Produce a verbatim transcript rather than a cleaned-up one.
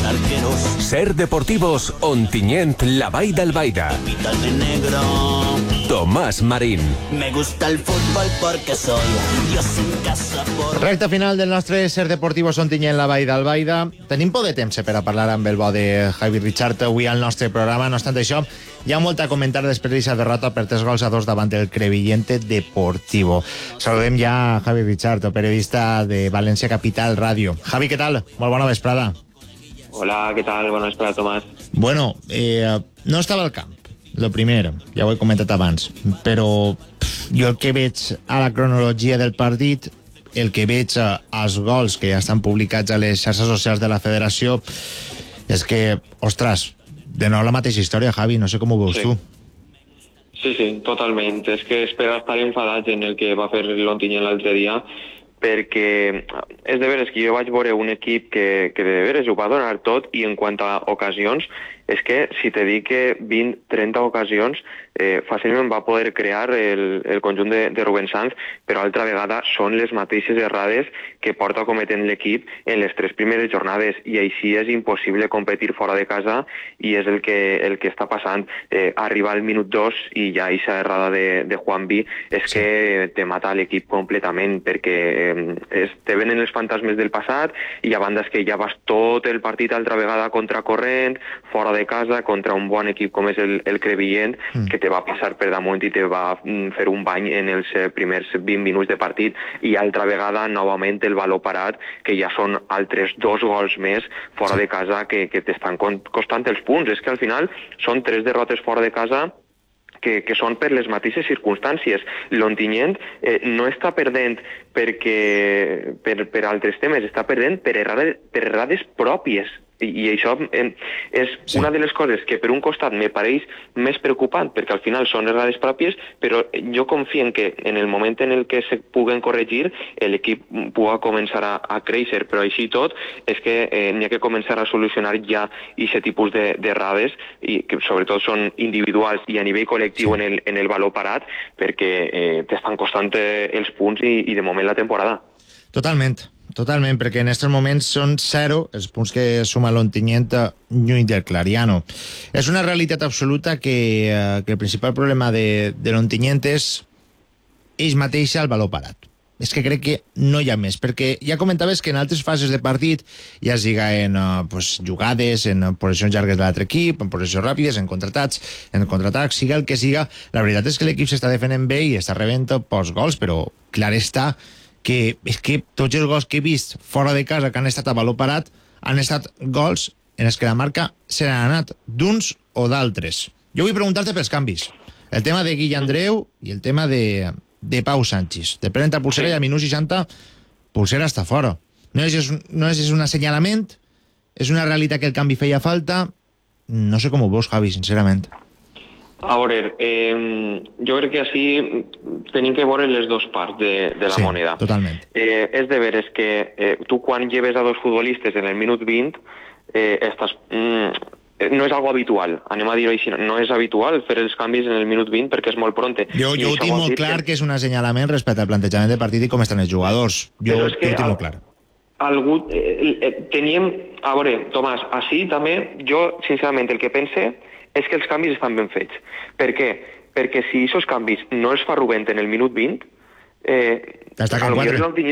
arqueros. Ser Deportivos, Ontinyent, la Vall d'Albaida. Capital de negro. Tomàs Marín. Me gusta el fútbol porque soy Dios en casa por... Recta final del nostre Ser Deportivos Ontinyent, la Vall d'Albaida. Tenim por de temps per a parlar amb el bo de Javi Richart avui al nostre programa. No obstant això, hi ha molt a comentar després d'aquesta derrota per tres gols a dos davant del Crevillente Deportivo. Saludem ja a Javi Richart, periodista de València Capital Ràdio. Javi, què tal? Molt bona vesprada. Hola, què tal? Bona vesprada, Tomàs. Bueno, eh, no estava al camp, lo primer, ja ho he comentat abans, però pff, jo el que veig a la cronologia del partit, el que veig als gols que ja estan publicats a les xarxes socials de la federació, és que, ostres, de nou la mateixa història, Javi, no sé com ho veus Sí. tu. Sí, sí, totalment. És que és per estar enfadats en el que va fer l'Ontinyent l'altre dia, perquè és de veres que jo vaig veure un equip que, que de veres ho va donar tot, i en quant a ocasions, és que si te dic que vint trenta ocasions eh, fàcilment va poder crear el, el conjunt de, de Rubén Sanz, però altra vegada són les mateixes errades que porta cometent l'equip en les tres primeres jornades, i així és impossible competir fora de casa, i és el que, el que està passant. Eh, arribar al minut dos i ja aquesta errada de, de Juanvi és sí. que te mata l'equip completament, perquè eh, es, te venen els fantasmes del passat, i a banda és que ja vas tot el partit altra vegada contracorrent, fora de casa, contra un bon equip com és el, el Crevillent, mm. que te va passar per damunt i te va mm, fer un bany en els eh, primers vint minuts de partit, i altra vegada novament el valor parat, que ja són altres dos gols més fora sí. de casa que, que t'estan costant els punts. És que al final són tres derrotes fora de casa que, que són per les mateixes circumstàncies. L'Ontinyent eh, no està perdent perquè, per, per altres temes, està perdent per errades, per errades pròpies. I, i això eh, és sí. una de les coses que per un costat me pareix més preocupant, perquè al final són errades pròpies, però jo confio en que en el moment en el que se puguen corregir l'equip pugui començar a, a créixer, però així tot és que eh, n'hi ha que començar a solucionar ja aquest tipus d'errades, i que sobretot són individuals i a nivell col·lectiu sí. en, el, en el valor parat, perquè eh, t'estan costant eh, els punts i, i de moment la temporada. Totalment. Totalment, perquè en aquests moments són zero els punts que suma l'Ontinyent lluny del Clariano. És una realitat absoluta que, eh, que el principal problema de, de l'Ontinyent és ells mateixa el valor parat. És que crec que no hi ha més, perquè ja comentaves que en altres fases de partit, ja siga en uh, pues, jugades, en posicions llargues de l'altre equip, en posicions ràpides, en contratats, en contraatacs, siga el que siga, la veritat és que l'equip s'està defendent bé i està rebent pocs gols, però clar està que és que tots els gols que he vist fora de casa que han estat a valor parat han estat gols en els que la marca se n'ha anat d'uns o d'altres. Jo vull preguntar-te pels canvis. El tema de Guille Andreu i el tema de, de Pau Sánchez. Te prenen la pulsera sí. i al minut seixanta pulsera està fora. No és, no és un assenyalament, és una realitat que el canvi feia falta. No sé com ho veus, Javi, sincerament. A veure, eh, jo crec que així tenim que veure les dues parts de, de la sí, moneda. Totalment. Eh, és de veres que eh, tu quan lleves a dos futbolistes en el minut vint, eh, estàs, mm, no és algo habitual, anem a dir-ho així, no és habitual fer els canvis en el minut vint perquè és molt pronte. Jo, jo ho tinc molt clar que... que és un assenyalament respecte al plantejament de partit i com estan els jugadors. Jo ho tinc molt clar. Algú, eh, eh, teníem, a veure, Tomàs, així també, jo sincerament el que pense és que els canvis estan ben fets. Per què? Perquè si aquests canvis no els fa Rubén en el minut vint, eh, T'està que quatre.